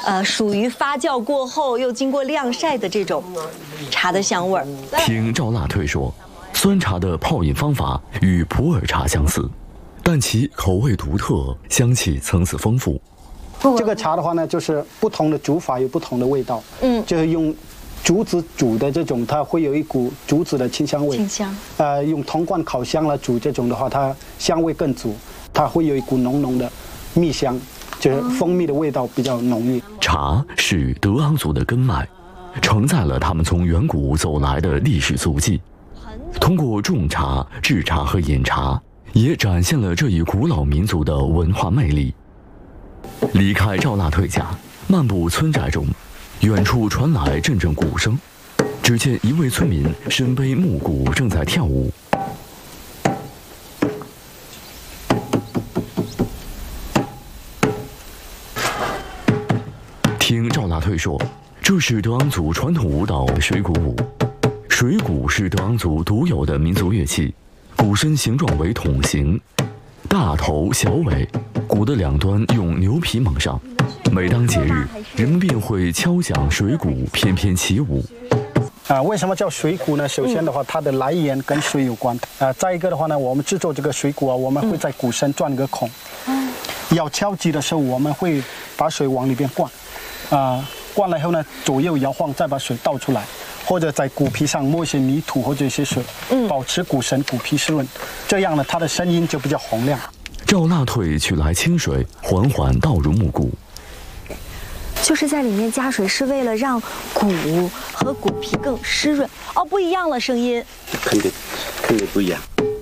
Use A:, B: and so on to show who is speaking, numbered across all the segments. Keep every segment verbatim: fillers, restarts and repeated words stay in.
A: 呃，属于发酵过后又经过晾晒的这种茶的香味儿。
B: 听赵辣退说，酸茶的泡饮方法与普洱茶相似，但其口味独特，香气层次丰富。
C: 这个茶的话呢，就是不同的煮法有不同的味道。嗯，就是用竹子煮的这种，它会有一股竹子的清香味。
A: 清香。
C: 呃，用铜罐烤箱来煮这种的话，它香味更足，它会有一股浓浓的蜜香，就是蜂蜜的味道比较浓郁。
B: 茶是德昂族的根脉，承载了他们从远古走来的历史足迹。通过种茶、制茶和饮茶，也展现了这一古老民族的文化魅力。离开赵辣退家，漫步村寨中，远处传来阵阵鼓声。只见一位村民身背木鼓，正在跳舞。听赵辣退说，这是德昂族传统舞蹈水鼓舞。水鼓是德昂族独有的民族乐器，鼓身形状为筒形，大头小尾，鼓的两端用牛皮蒙上。每当节日，人们便会敲响水鼓，翩翩起舞。
C: 啊，为什么叫水鼓呢？首先的话，它的来源跟水有关。啊，再一个的话呢，我们制作这个水鼓啊，我们会在鼓身钻一个孔。要敲击的时候，我们会把水往里边灌。啊，灌了以后呢，左右摇晃，再把水倒出来，或者在鼓皮上抹一些泥土或者一些水，保持鼓身鼓皮湿润。这样呢，它的声音就比较洪亮。
B: 赵辣退取来清水，缓缓倒入木鼓。
A: 就是在里面加水，是为了让鼓和鼓皮更湿润。哦，不一样了，声音
D: 肯定肯定不一样，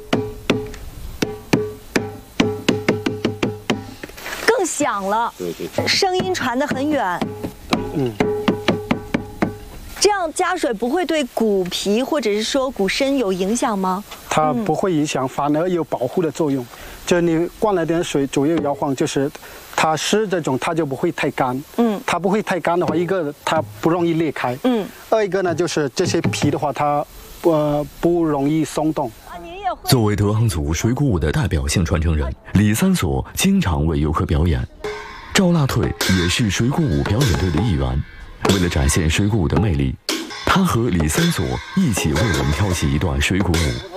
A: 更响了。
D: 对对，
A: 声音传得很远。
C: 嗯，
A: 这样加水不会对鼓皮或者是说鼓身有影响吗？
C: 它不会影响，反而有保护的作用。就你灌了点水，左右摇晃，就是它湿这种它就不会太干。嗯，它不会太干的话，一个它不容易裂开。嗯，二一个呢就是这些皮的话，它呃不容易松动。
B: 作为德昂族水鼓舞的代表性传承人，李三所经常为游客表演。赵辣退也是水鼓舞表演队的一员。为了展现水鼓舞的魅力，他和李三所一起为我们跳起一段水鼓舞。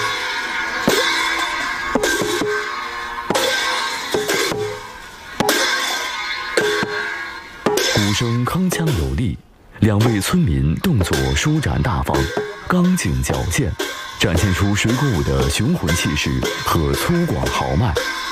B: 鼓声铿锵有力，两位村民动作舒展大方，刚劲矫健，展现出水鼓舞的雄浑气势和粗犷豪迈。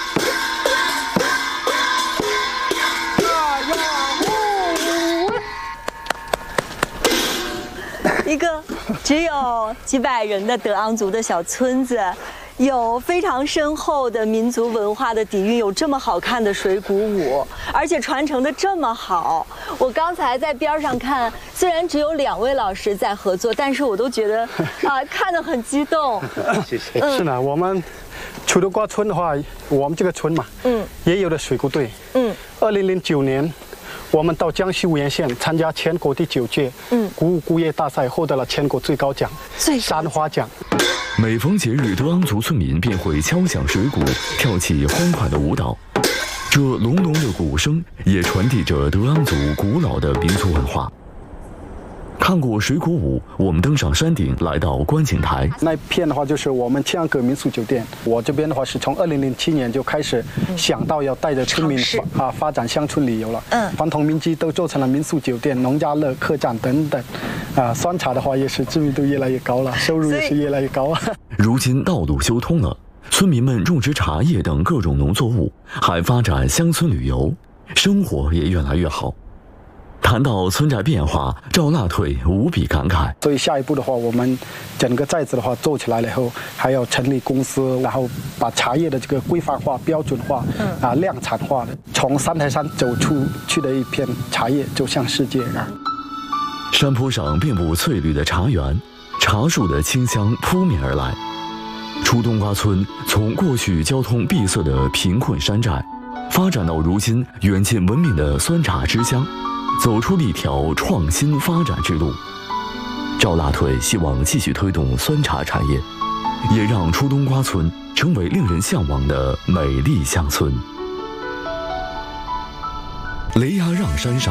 A: 一个只有几百人的德昂族的小村子，有非常深厚的民族文化的底蕴，有这么好看的水鼓舞，而且传承的这么好。我刚才在边上看，虽然只有两位老师在合作，但是我都觉得啊、呃，看得很激动。
D: 谢谢。
C: 嗯、是呢，我们楚德瓜村的话，我们这个村嘛，嗯，也有的水鼓队。嗯，二零零九年。我们到江西无盐县参加全国第九届嗯鼓舞鼓乐大赛，获得了全国最高奖——山花奖。
B: 每逢节日，德昂族村民便会敲响水鼓，跳起欢快的舞蹈。这隆隆的鼓声也传递着德昂族古老的民族文化。看过水鼓舞，我们登上山顶，来到观景台。
C: 那片的话就是我们千安阁民宿酒店。我这边的话是从二零零七年就开始想到要带着村民啊发展乡村旅游了。嗯，传统民居都做成了民宿酒店、农家乐、客栈等等。啊，酸茶的话也是知名度越来越高了，收入也是越来越高。
B: 如今道路修通了，村民们种植茶叶等各种农作物，还发展乡村旅游，生活也越来越好。谈到村寨变化，赵辣退无比感慨。
C: 所以下一步的话，我们整个寨子的话做起来了以后，还要成立公司，然后把茶叶的这个规范化、标准化，嗯、啊量产化的，从三台山走出去的一片茶叶走向世界啊！
B: 山坡上遍布翠绿的茶园，茶树的清香扑面而来。出冬瓜村从过去交通闭塞的贫困山寨，发展到如今远近闻名的酸茶之乡。走出了一条创新发展之路。赵辣退希望继续推动酸茶产业，也让出冬瓜村成为令人向往的美丽乡村。雷崖让山上